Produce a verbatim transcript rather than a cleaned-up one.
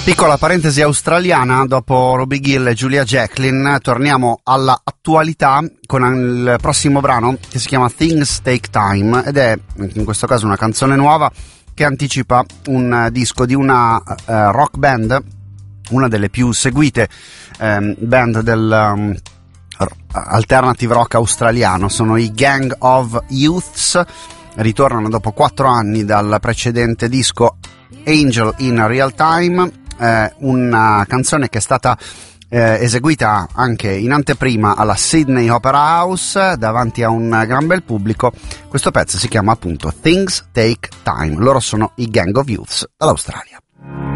Piccola parentesi australiana, dopo Robbie Gill e Julia Jacklin torniamo alla attualità con il prossimo brano che si chiama Things Take Time ed è in questo caso una canzone nuova che anticipa un disco di una uh, rock band, una delle più seguite um, band del um, alternative rock australiano. Sono i Gang of Youths, ritornano dopo quattro anni dal precedente disco Angel in Real Time. Eh, una canzone che è stata eh, eseguita anche in anteprima alla Sydney Opera House davanti a un gran bel pubblico. Questo pezzo si chiama appunto Things Take Time. Loro sono i Gang of Youths dall'Australia.